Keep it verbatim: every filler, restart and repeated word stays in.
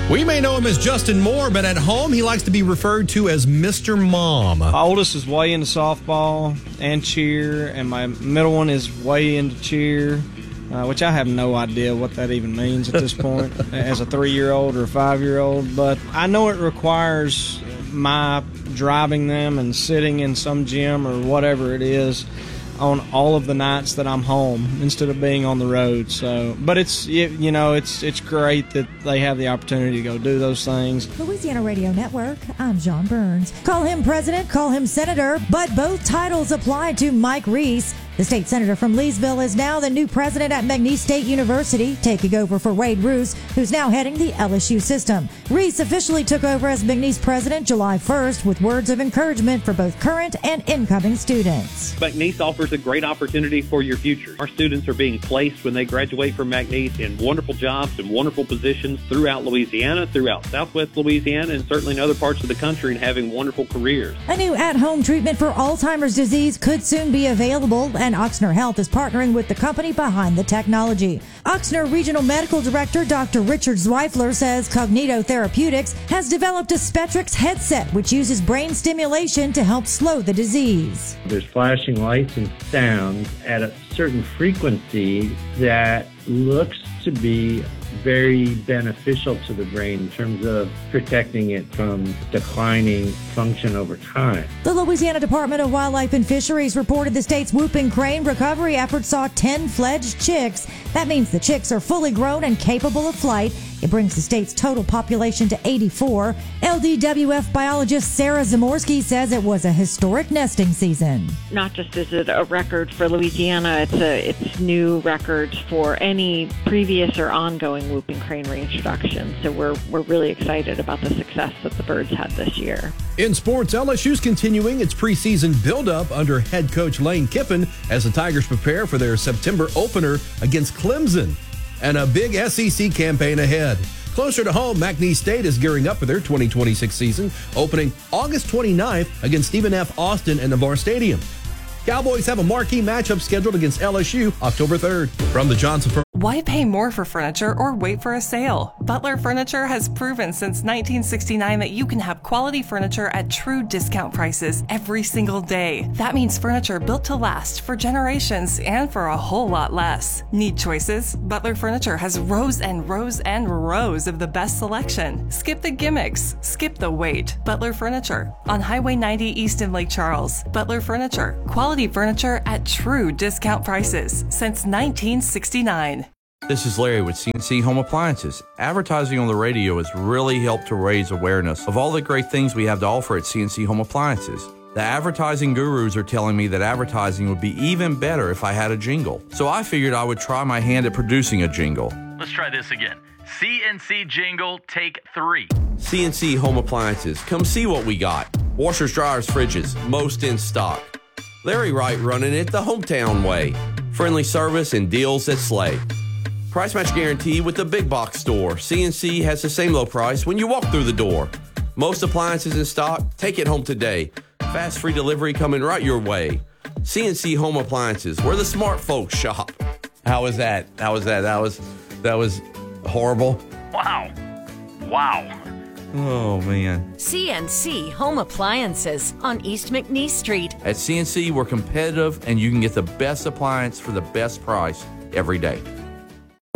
We may know him as Justin Moore, but at home he likes to be referred to as Mister Mom. My oldest is way into softball and cheer, and my middle one is way into cheer, uh, which I have no idea what that even means at this point as a three-year-old or a five-year-old. But I know it requires my driving them and sitting in some gym or whatever it is on all of the nights that I'm home instead of being on the road. So, but it's, you know, it's it's great that they have the opportunity to go do those things. Louisiana Radio Network, I'm John Burns. Call him president, call him senator, but both titles apply to Mike Reese. The state senator from Leesville is now the new president at McNeese State University, taking over for Wade Roos, who's now heading the L S U system. Reese officially took over as McNeese president July first with words of encouragement for both current and incoming students. McNeese offers a great opportunity for your future. Our students are being placed when they graduate from McNeese in wonderful jobs and wonderful positions throughout Louisiana, throughout Southwest Louisiana, and certainly in other parts of the country, and having wonderful careers. A new at-home treatment for Alzheimer's disease could soon be available, and Oxnard Health is partnering with the company behind the technology. Oxnard Regional Medical Director Doctor Richard Zweifler says Cognito Therapeutics has developed a Spectrix headset which uses brain stimulation to help slow the disease. There's flashing lights and sounds at a certain frequency that looks to be very beneficial to the brain in terms of protecting it from declining function over time. The Louisiana Department of Wildlife and Fisheries reported the state's whooping crane recovery effort saw ten fledged chicks. That means the chicks are fully grown and capable of flight. It brings the state's total population to eighty-four. L D W F biologist Sarah Zamorsky says it was a historic nesting season. Not just is it a record for Louisiana, it's a it's new records for any previous or ongoing whooping crane reintroduction. So we're we're really excited about the success that the birds had this year. In sports, L S U's continuing its preseason build-up under head coach Lane Kiffin as the Tigers prepare for their September opener against Clemson. And a big S E C campaign ahead. Closer to home, McNeese State is gearing up for their twenty twenty-six season, opening August twenty-ninth against Stephen F. Austin at Navarre Stadium. Cowboys have a marquee matchup scheduled against L S U October third. From the Johnson Furniture. Why pay more for furniture or wait for a sale? Butler Furniture has proven since nineteen sixty-nine that you can have quality furniture at true discount prices every single day. That means furniture built to last for generations and for a whole lot less. Need choices? Butler Furniture has rows and rows and rows of the best selection. Skip the gimmicks. Skip the wait. Butler Furniture on Highway ninety East in Lake Charles. Butler Furniture. Quality furniture at true discount prices since nineteen sixty-nine. This is Larry with C N C Home Appliances. Advertising on the radio has really helped to raise awareness of all the great things we have to offer at C N C Home Appliances. The advertising gurus are telling me that advertising would be even better if I had a jingle. So I figured I would try my hand at producing a jingle. Let's try this again. C N C jingle, take three. C N C Home Appliances. Come see what we got. Washers, dryers, fridges, most in stock. Larry Wright running it the hometown way. Friendly service and deals that slay. Price match guarantee with the big box store. C N C has the same low price when you walk through the door. Most appliances in stock. Take it home today. Fast free delivery coming right your way. C N C Home Appliances, where the smart folks shop. How was that? How was that? That was that was horrible. Wow. Wow. Oh, man. C N C Home Appliances on East McNeese Street. At C N C, we're competitive, and you can get the best appliance for the best price every day.